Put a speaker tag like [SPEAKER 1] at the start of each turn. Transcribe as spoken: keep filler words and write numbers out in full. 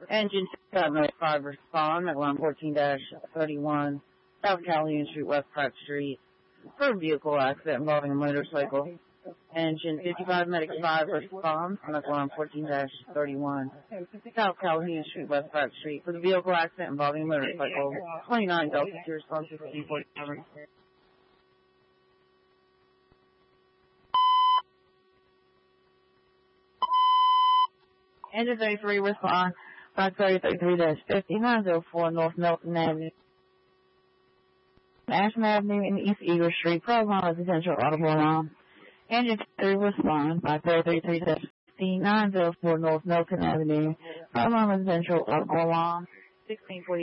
[SPEAKER 1] Engine seven oh five respond at line fourteen thirty-one, South Calhoun Street, West Pratt Street, for a vehicle accident involving a motorcycle. Engine fifty-five Medic five responds at line fourteen thirty-one, South Calhoun Street, West Pratt Street, for the vehicle accident involving a motorcycle. twenty-nine Delta two response fifteen forty-seven. Engine thirty-three respond five thirty thirty-three fifty, nine oh four North Milton Avenue, Ashland Avenue, and East Eagle Street. Problem residential audible alarm. Engine three respond five thirty thirty-three fifty, nine oh four North Milton Avenue. Problem residential audible alarm. sixteen forty.